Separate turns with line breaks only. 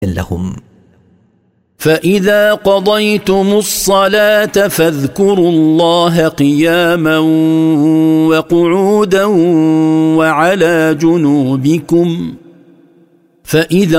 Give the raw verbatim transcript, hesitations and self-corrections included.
لهم.
فإذا قضيتم الصلاة فاذكروا الله قياما وقعودا وعلى جنوبكم فإذا